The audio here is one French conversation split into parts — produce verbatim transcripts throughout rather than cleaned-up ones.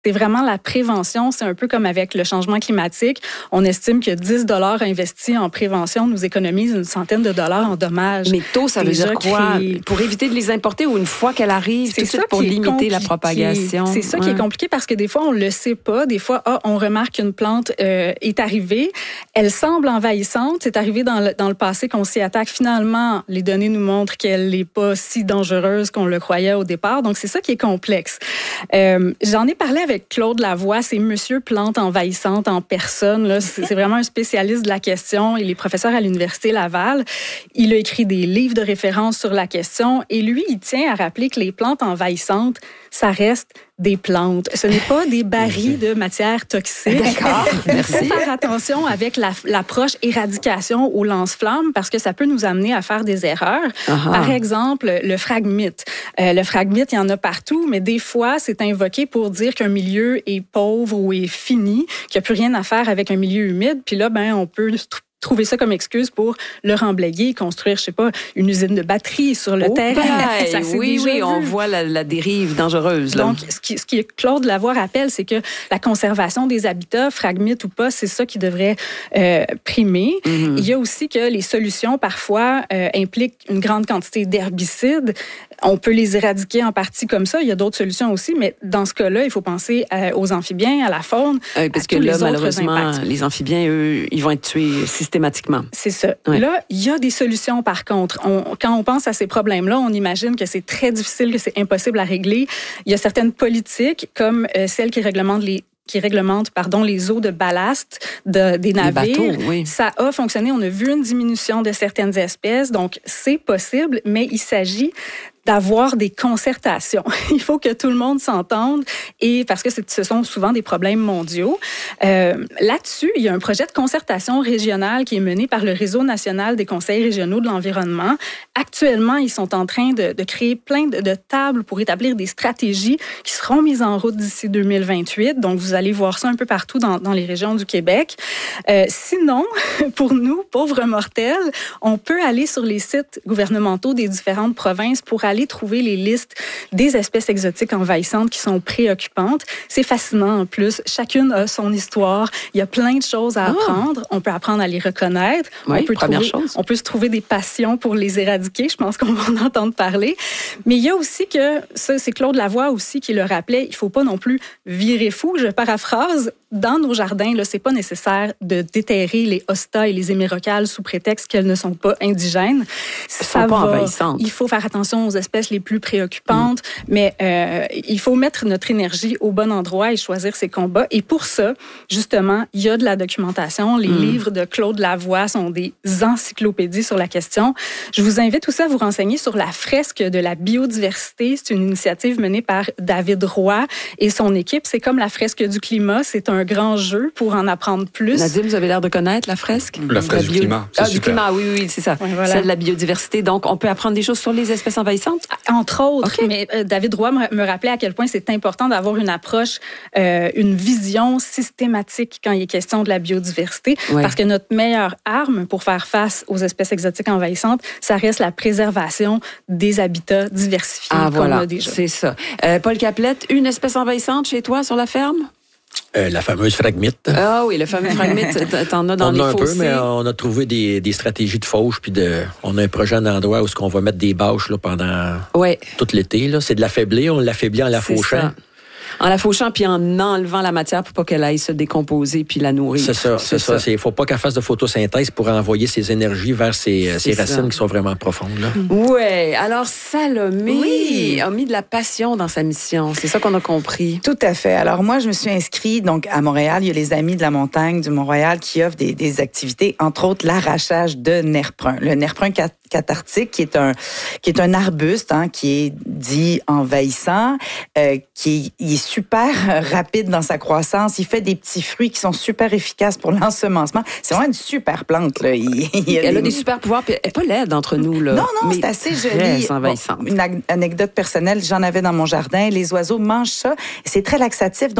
C'est vraiment la prévention. C'est un peu comme avec le changement climatique. On estime que dix dollars investis en prévention nous économisent une centaine de dollars en dommages. Mais tôt, ça veut dire quoi? Créé... Pour éviter de les importer ou une fois qu'elle arrive, c'est tout ça pour limiter compliqué. La propagation? C'est ça ouais. qui est compliqué parce que des fois, on le sait pas. Des fois, ah, on remarque qu'une plante euh, est arrivée. Elle semble envahissante. C'est arrivé dans le, dans le passé qu'on s'y attaque. Finalement, les données nous montrent qu'elle n'est pas si dangereuse qu'on le croyait au départ. Donc, c'est ça qui est complexe. Euh, j'en ai parlé avec Avec Claude Lavoie, c'est Monsieur Plante envahissante en personne. Là. C'est, c'est vraiment un spécialiste de la question. Il est professeur à l'Université Laval. Il a écrit des livres de référence sur la question. Et lui, il tient à rappeler que les plantes envahissantes, ça reste des plantes. Ce n'est pas des barils de matière toxique. D'accord, merci. Il faut faire attention avec la, l'approche éradication au lance-flammes parce que ça peut nous amener à faire des erreurs. Uh-huh. Par exemple, le phragmite. Euh, le phragmite, il y en a partout, mais des fois, c'est invoqué pour dire qu'un milieu est pauvre ou est fini, qu'il n'y a plus rien à faire avec un milieu humide. Puis là, ben, on peut trouver ça comme excuse pour le remblayer, construire, je sais pas, une usine de batterie sur le oh terrain. Ça, oui, oui, vu. On voit la, la dérive dangereuse. Là. Donc, ce qui, ce qui Claude Lavoie rappelle, c'est que la conservation des habitats, phragmites ou pas, c'est ça qui devrait euh, primer. Mm-hmm. Il y a aussi que les solutions, parfois, euh, impliquent une grande quantité d'herbicides. On peut les éradiquer en partie comme ça. Il y a d'autres solutions aussi, mais dans ce cas-là, il faut penser euh, aux amphibiens, à la faune, euh, parce à que tous là, les malheureusement, autres impacts. Les amphibiens, eux, ils vont être tués systématiquement. C'est ça. Ouais. Là, il y a des solutions, par contre. On, quand on pense à ces problèmes-là, on imagine que c'est très difficile, que c'est impossible à régler. Il y a certaines politiques, comme euh, celles qui réglementent les qui réglemente pardon, les eaux de ballast de, des navires. Les bateaux, oui. Ça a fonctionné. On a vu une diminution de certaines espèces. Donc, c'est possible, mais il s'agit d'avoir des concertations. Il faut que tout le monde s'entende et parce que c'est, ce sont souvent des problèmes mondiaux. Euh, là-dessus, il y a un projet de concertation régionale qui est mené par le Réseau national des conseils régionaux de l'environnement. Actuellement, ils sont en train de, de créer plein de, de tables pour établir des stratégies qui seront mises en route d'ici deux mille vingt-huit. Donc, vous allez voir ça un peu partout dans, dans les régions du Québec. Euh, sinon, pour nous, pauvres mortels, on peut aller sur les sites gouvernementaux des différentes provinces pour aller trouver les listes des espèces exotiques envahissantes qui sont préoccupantes. C'est fascinant en plus. Chacune a son histoire. Il y a plein de choses à apprendre. Oh. On peut apprendre à les reconnaître. Oui, on peut première trouver, chose. On peut se trouver des passions pour les éradiquer. Je pense qu'on va en entendre parler. Mais il y a aussi que, ça c'est Claude Lavoie aussi qui le rappelait, il ne faut pas non plus virer fou. Je paraphrase. Dans nos jardins, là, c'est pas nécessaire de déterrer les hostas et les hémérocales sous prétexte qu'elles ne sont pas indigènes. Elles sont pas envahissantes. Il faut faire attention aux espèces les plus préoccupantes, mmh. mais euh, il faut mettre notre énergie au bon endroit et choisir ses combats. Et pour ça, justement, il y a de la documentation. Les mmh. livres de Claude Lavoie sont des encyclopédies sur la question. Je vous invite aussi à vous renseigner sur la fresque de la biodiversité. C'est une initiative menée par David Roy et son équipe. C'est comme la fresque du climat. C'est un grand jeu pour en apprendre plus. Nadim, vous avez l'air de connaître la fresque? La fresque la bio... du climat, c'est ah, super. Du climat, oui, oui, c'est ça. Ouais, voilà. Celle de la biodiversité. Donc, on peut apprendre des choses sur les espèces envahissantes? Entre autres, okay. mais euh, David Roy me, me rappelait à quel point c'est important d'avoir une approche, euh, une vision systématique quand il est question de la biodiversité, ouais. parce que notre meilleure arme pour faire face aux espèces exotiques envahissantes, ça reste la préservation des habitats diversifiés ah, comme voilà, on a déjà. C'est ça. Euh, Paul Caplette, une espèce envahissante chez toi sur la ferme? Euh, la fameuse phragmite. Ah oui, le fameux phragmite, t'en as dans on les a un fossés. peu, mais on a trouvé des, des stratégies de fauche, puis de, on a un projet en endroit où on va mettre des bâches là, pendant ouais. tout l'été. Là. C'est de l'affaiblir, on l'affaiblit en la C'est fauchant. Ça. En la fauchant puis en enlevant la matière pour pas qu'elle aille se décomposer puis la nourrir. C'est ça, c'est, c'est ça. Il ne faut pas qu'elle fasse de photosynthèse pour envoyer ses énergies vers ses, ses racines qui sont vraiment profondes. Là. Oui. Alors, Salomé oui. a mis de la passion dans sa mission. C'est ça qu'on a compris. Tout à fait. Alors, moi, je me suis inscrite donc, à Montréal. Il y a les Amis de la montagne du Mont-Royal qui offrent des, des activités, entre autres l'arrachage de nerf brun. Le nerf brun cathartique, qui est un, qui est un arbuste hein, qui est dit envahissant, euh, qui est, il est super rapide dans sa croissance. Il fait des petits fruits qui sont super efficaces pour l'ensemencement. C'est vraiment une super plante. Là. Il, il a Elle des... a des super pouvoirs. Puis elle n'est pas laide entre nous. Là. Non, non, mais c'est assez joli. Bon, une anecdote personnelle, j'en avais dans mon jardin. Les oiseaux mangent ça. C'est très laxatif. Donc,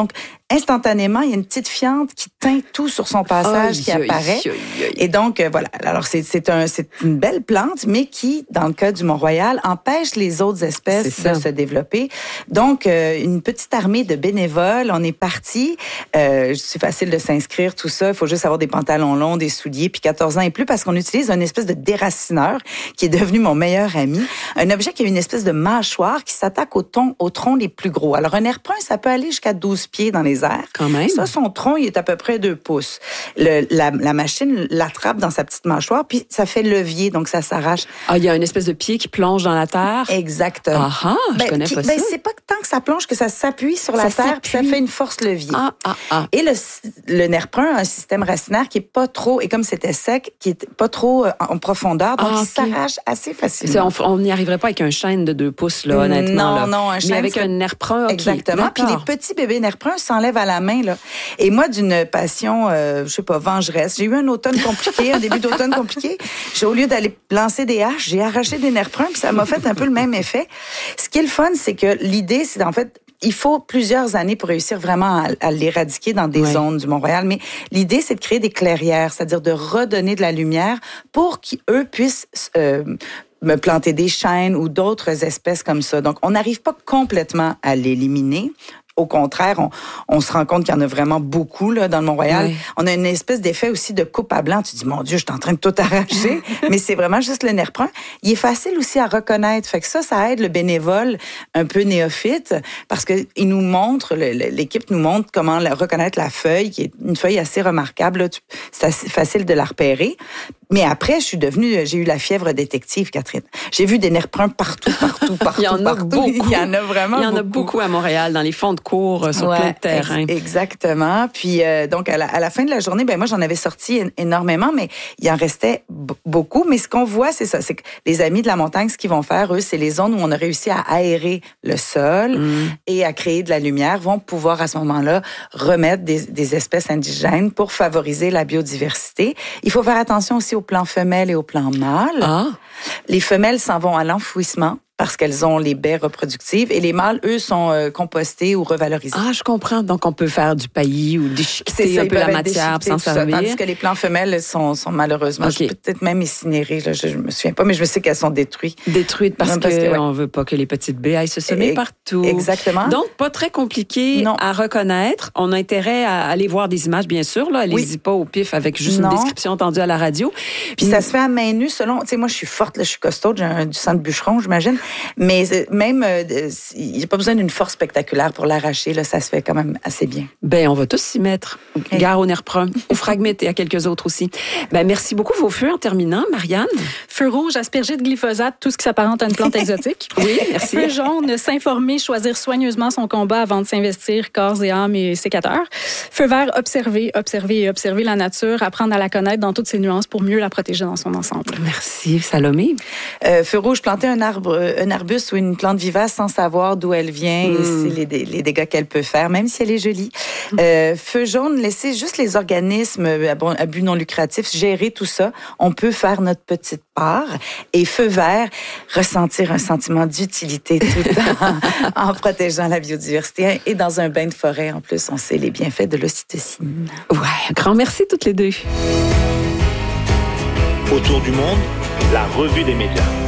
instantanément, il y a une petite fiente qui teint tout sur son passage aïe, qui apparaît. Aïe, aïe, aïe. Et donc, euh, voilà. Alors, c'est, c'est, un, c'est une belle plante, mais qui, dans le cas du Mont-Royal, empêche les autres espèces de se développer. Donc, euh, une petite armée de bénévoles, on est parti. Euh, c'est facile de s'inscrire, tout ça. Il faut juste avoir des pantalons longs, des souliers, puis quatorze ans et plus, parce qu'on utilise une espèce de déracineur qui est devenu mon meilleur ami. Un objet qui a une espèce de mâchoire qui s'attaque au, ton, au tronc les plus gros. Alors, un nerf-prun, ça peut aller jusqu'à douze pieds dans les airs. Quand même. Ça, son tronc, il est à peu près deux pouces. Le, la, la machine l'attrape dans sa petite mâchoire, puis ça fait levier, donc ça s'arrache. Ah, il y a une espèce de pied qui plonge dans la terre. Exactement. Ah ah, je ben, connais qui, pas ben, ça. C'est pas tant que ça plonge que ça s'appuie sur la ça terre, puis ça fait une force levier. Ah, ah, ah. Et le, le nerf-prun a un système racinaire qui est pas trop, et comme c'était sec, qui est pas trop en profondeur, donc ah, il okay. s'arrache assez facilement. On n'y arriverait pas avec un chêne de deux pouces, là, honnêtement. Non, là. non, un chêne. Mais avec un nerf-prun, okay. Exactement. Puis les petits bébés nerf-prun s'enlèvent à la main, là. Et moi, d'une passion, euh, je sais pas, vengeresse, j'ai eu un automne compliqué, un début d'automne compliqué. J'ai, au lieu d'aller lancer des haches, j'ai arraché des nerf-prun, puis ça m'a fait un peu le même effet. Ce qui est le fun, c'est que l'idée, c'est en fait, il faut plusieurs années pour réussir vraiment à, à l'éradiquer dans des ouais. zones du Mont-Royal. Mais l'idée, c'est de créer des clairières, c'est-à-dire de redonner de la lumière pour qu'eux puissent euh, me planter des chênes ou d'autres espèces comme ça. Donc, on n'arrive pas complètement à l'éliminer. Au contraire, on, on se rend compte qu'il y en a vraiment beaucoup là, dans le Mont-Royal. Oui. On a une espèce d'effet aussi de coupe à blanc. Tu te dis, mon Dieu, je suis en train de tout arracher. Mais c'est vraiment juste le nerf-prun. Il est facile aussi à reconnaître. Fait que ça, ça aide le bénévole un peu néophyte parce qu'il nous montre, le, l'équipe nous montre comment la, reconnaître la feuille, qui est une feuille assez remarquable. Là. C'est assez facile de la repérer. Mais après, je suis devenue, j'ai eu la fièvre détective, Catherine. J'ai vu des nerfs-pruns partout, partout, partout, Il y en a partout. beaucoup. Il y en a vraiment beaucoup. Il y en a beaucoup à Montréal, dans les fonds de cours, sur ouais, plein de terrains. Ex- exactement. Puis, euh, donc, à la, à la fin de la journée, ben moi, j'en avais sorti énormément, mais il en restait b- beaucoup. Mais ce qu'on voit, c'est ça, c'est que les amis de la montagne, ce qu'ils vont faire, eux, c'est les zones où on a réussi à aérer le sol mm. et à créer de la lumière, vont pouvoir, à ce moment-là, remettre des, des espèces indigènes pour favoriser la biodiversité. Il faut faire attention aussi au plan femelle et au plan mâle. Ah. Les femelles s'en vont à l'enfouissement parce qu'elles ont les baies reproductives et les mâles, eux, sont euh, compostés ou revalorisés. Ah, je comprends. Donc, on peut faire du paillis ou déchiqueter un peu la matière pour s'en servir. Tandis que les plants femelles sont, sont malheureusement, okay. peut-être même incinérés, là, je ne me souviens pas, mais je sais qu'elles sont détruites. Détruites parce, parce qu'on ouais. ne veut pas que les petites baies aillent se semer et, partout. Exactement. Donc, pas très compliqué non. à reconnaître. On a intérêt à aller voir des images, bien sûr. Là. Allez-y oui. pas au pif avec juste non. une description entendue à la radio. Puis ça se fait à main nue selon... Tu sais, moi, je suis forte, là, je suis costaud, j'ai un, du sang de bûcheron, j'imagine. Mais même, il euh, n'y a pas besoin d'une force spectaculaire pour l'arracher. Là, ça se fait quand même assez bien. Ben, on va tous s'y mettre. Okay. Gare au nerf-prun, au fragmètre et à quelques autres aussi. Ben, merci beaucoup. Vos feux en terminant, Marianne. Feu rouge, aspergé de glyphosate, tout ce qui s'apparente à une plante exotique. Oui, merci. Feu jaune, s'informer, choisir soigneusement son combat avant de s'investir, corps et âme et sécateur. Feu vert, observer, observer et observer la nature, apprendre à la connaître dans toutes ses nuances pour mieux la protéger dans son ensemble. Merci. Salomé. Euh, feu rouge, planter un arbre, un arbuste ou une plante vivace sans savoir d'où elle vient mmh. et c'est les, les dégâts qu'elle peut faire, même si elle est jolie. Mmh. Euh, feu jaune, laisser juste les organismes à but non lucratif gérer tout ça. On peut faire notre petite part. Et feu vert, ressentir un sentiment d'utilité tout en, en protégeant la biodiversité. Et dans un bain de forêt, en plus, on sait les bienfaits de l'ocytocine. Ouais, un grand merci toutes les deux. Autour du monde, la revue des médias.